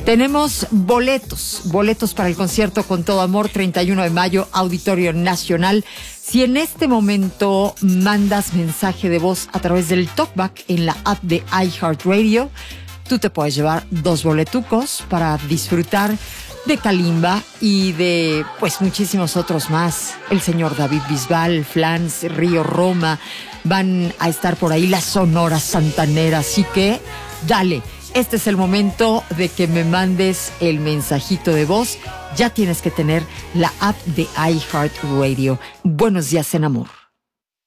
Tenemos boletos para el concierto Con Todo Amor, 31 de mayo, Auditorio Nacional. Si en este momento mandas mensaje de voz a través del TalkBack en la app de iHeartRadio, tú te puedes llevar 2 boletucos para disfrutar de Kalimba y de, pues, muchísimos otros más. El señor David Bisbal, Flans, Río Roma, van a estar por ahí la Sonora Santanera, así que dale. Este es el momento de que me mandes el mensajito de voz. Ya tienes que tener la app de iHeartRadio. Buenos días en amor.